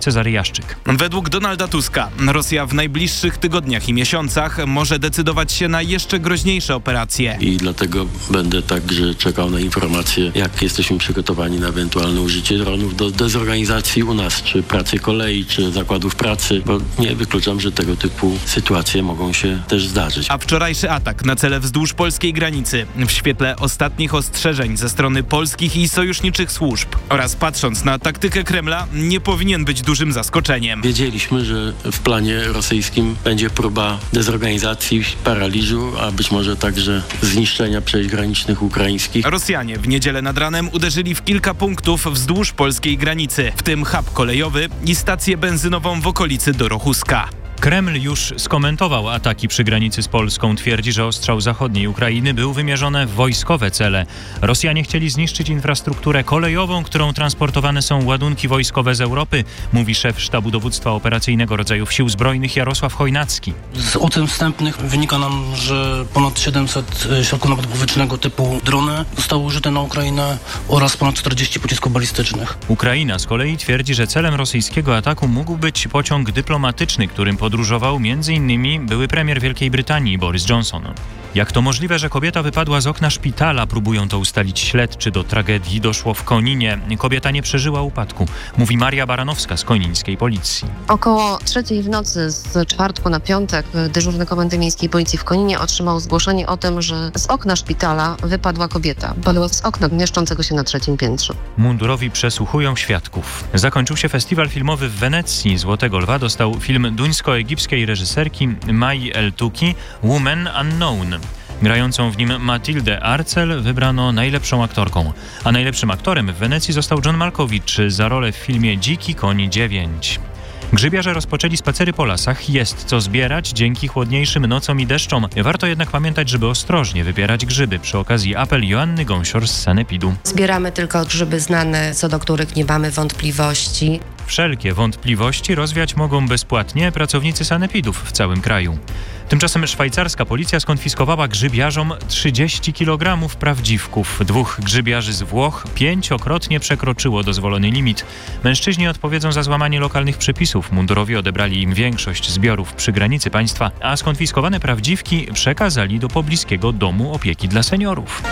Cezary Jaszczyk. Według Donalda Tuska Rosja w najbliższych tygodniach i miesiącach może decydować się na jeszcze groźniejsze operacje. I dlatego będę także czekał na informacje, jak jesteśmy przygotowani na ewentualne użycie dronów do dezorganizacji u nas, czy pracy kolei, czy zakładów pracy, bo nie wykluczam, że tego typu sytuacje mogą się też zdarzyć. A wczorajszy atak na cele wzdłuż polskiej granicy w świetle ostatnich ostrzeżeń ze strony polskich i sojuszniczych służb oraz patrząc na taktykę Kremla nie powinien być dużym zaskoczeniem. Wiedzieliśmy, że w planie rosyjskim będzie próba dezorganizacji, paraliżu, a być może także zniszczenia przejść granicznych ukraińskich. Rosjanie w niedzielę nad ranem uderzyli w kilka punktów wzdłuż polskiej granicy, w tym hub kolejowy i stację benzynową w okolicy Dorochuska. Kreml już skomentował ataki przy granicy z Polską. Twierdzi, że ostrzał zachodniej Ukrainy był wymierzony w wojskowe cele. Rosjanie chcieli zniszczyć infrastrukturę kolejową, którą transportowane są ładunki wojskowe z Europy, mówi szef Sztabu Dowództwa Operacyjnego Rodzajów Sił Zbrojnych Jarosław Chojnacki. Z ocen wstępnych wynika nam, że ponad 700 środków napadu powietrznego typu drony zostało użyte na Ukrainę oraz ponad 40 pocisków balistycznych. Ukraina z kolei twierdzi, że celem rosyjskiego ataku mógł być pociąg dyplomatyczny, którym podróżował m.in. były premier Wielkiej Brytanii Boris Johnson. Jak to możliwe, że kobieta wypadła z okna szpitala? Próbują to ustalić śledczy. Do tragedii doszło w Koninie. Kobieta nie przeżyła upadku, mówi Maria Baranowska z konińskiej policji. Około 3:00 w nocy z czwartku na piątek dyżurny Komendy Miejskiej Policji w Koninie otrzymał zgłoszenie o tym, że z okna szpitala wypadła kobieta. Wypadła z okna mieszczącego się na 3. piętrze. Mundurowi przesłuchują świadków. Zakończył się festiwal filmowy w Wenecji. Złotego Lwa dostał film duńsko-egipskiej reżyserki Mai El-Tuki Woman Unknown. Grającą w nim Matildę Arcel wybrano najlepszą aktorką, a najlepszym aktorem w Wenecji został John Malkovich za rolę w filmie Dziki koń 9. Grzybiarze rozpoczęli spacery po lasach. Jest co zbierać dzięki chłodniejszym nocom i deszczom. Warto jednak pamiętać, żeby ostrożnie wybierać grzyby. Przy okazji apel Joanny Gąsior z Sanepidu. Zbieramy tylko grzyby znane, co do których nie mamy wątpliwości. Wszelkie wątpliwości rozwiać mogą bezpłatnie pracownicy sanepidów w całym kraju. Tymczasem szwajcarska policja skonfiskowała grzybiarzom 30 kg prawdziwków. 2 grzybiarzy z Włoch 5-krotnie przekroczyło dozwolony limit. Mężczyźni odpowiedzą za złamanie lokalnych przepisów. Mundurowi odebrali im większość zbiorów przy granicy państwa, a skonfiskowane prawdziwki przekazali do pobliskiego domu opieki dla seniorów.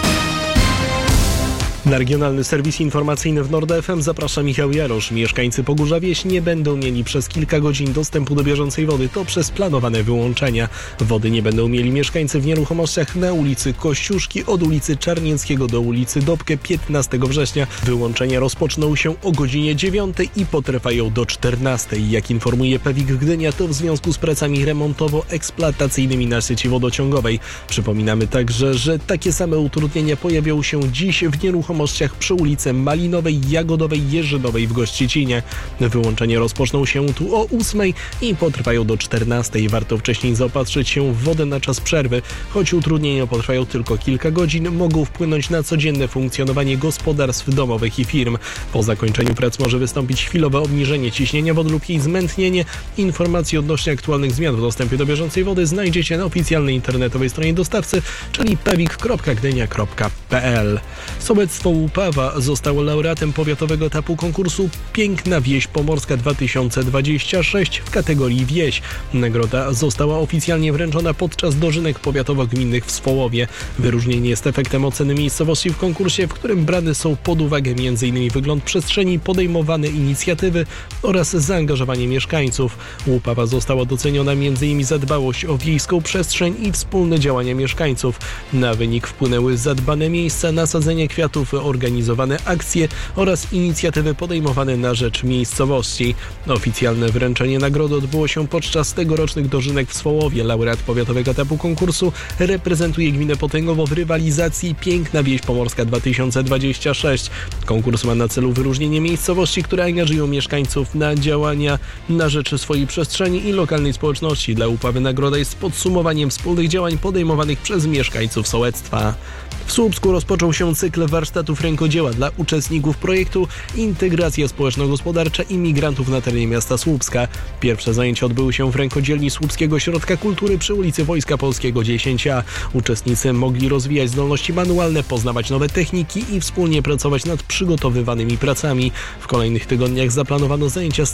Na regionalny serwis informacyjny w Nord FM zaprasza Michał Jarosz. Mieszkańcy Pogórza Wieś nie będą mieli przez kilka godzin dostępu do bieżącej wody. To przez planowane wyłączenia. Wody nie będą mieli mieszkańcy w nieruchomościach na ulicy Kościuszki od ulicy Czarnieckiego do ulicy Dobkę 15 września. Wyłączenia rozpoczną się o godzinie 9 i potrwają do 14. Jak informuje PEWIK Gdynia, to w związku z pracami remontowo-eksploatacyjnymi na sieci wodociągowej. Przypominamy także, że takie same utrudnienia pojawią się dziś w nieruchomościach przy ulicy Malinowej, Jagodowej, Jerzynowej w Gościecinie. Wyłączenia rozpoczną się tu o 8 i potrwają do 14. Warto wcześniej zaopatrzyć się w wodę na czas przerwy. Choć utrudnienia potrwają tylko kilka godzin, mogą wpłynąć na codzienne funkcjonowanie gospodarstw domowych i firm. Po zakończeniu prac może wystąpić chwilowe obniżenie ciśnienia wody lub jej zmętnienie. Informacje odnośnie aktualnych zmian w dostępie do bieżącej wody znajdziecie na oficjalnej internetowej stronie dostawcy, czyli pewik.gdynia.pl. Sołectwo Łupawa zostało laureatem powiatowego etapu konkursu Piękna Wieś Pomorska 2026 w kategorii wieś. Nagroda została oficjalnie wręczona podczas dożynek powiatowo-gminnych w Swołowie. Wyróżnienie jest efektem oceny miejscowości w konkursie, w którym brane są pod uwagę m.in. wygląd przestrzeni, podejmowane inicjatywy oraz zaangażowanie mieszkańców. Łupawa została doceniona m.in. za dbałość o wiejską przestrzeń i wspólne działania mieszkańców. Na wynik wpłynęły zadbane miejsca, nasadzenie kwiatów, organizowane akcje oraz inicjatywy podejmowane na rzecz miejscowości. Oficjalne wręczenie nagrody odbyło się podczas tegorocznych dożynek w Swołowie. Laureat powiatowego etapu konkursu reprezentuje gminę Potęgowo w rywalizacji Piękna Wieś Pomorska 2026. Konkurs ma na celu wyróżnienie miejscowości, które angażują mieszkańców na działania na rzecz swojej przestrzeni i lokalnej społeczności. Dla Łupawy nagroda jest podsumowaniem wspólnych działań podejmowanych przez mieszkańców sołectwa. W Słupsku rozpoczął się cykl warsztatów rękodzieła dla uczestników projektu Integracja społeczno-gospodarcza imigrantów na terenie miasta Słupska. Pierwsze zajęcia odbyły się w rękodzielni Słupskiego Ośrodka Kultury przy ulicy Wojska Polskiego 10A. Uczestnicy mogli rozwijać zdolności manualne, poznawać nowe techniki i wspólnie pracować nad przygotowywanymi pracami. W kolejnych tygodniach zaplanowano zajęcia z